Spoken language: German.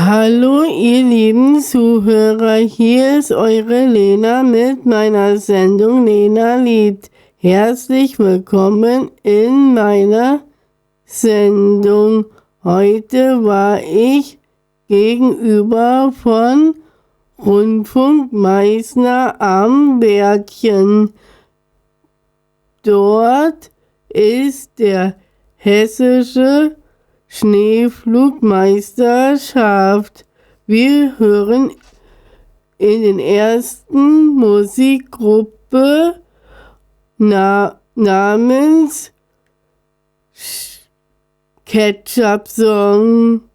Hallo ihr lieben Zuhörer, hier ist eure Lena mit meiner Sendung Lena liebt. Herzlich willkommen in meiner Sendung. Heute war ich gegenüber von Rundfunk Meißner am Bärtchen. Dort ist der hessische Schneepflugmeisterschaft. Wir hören in den ersten Musikgruppe namens Ketchup Song.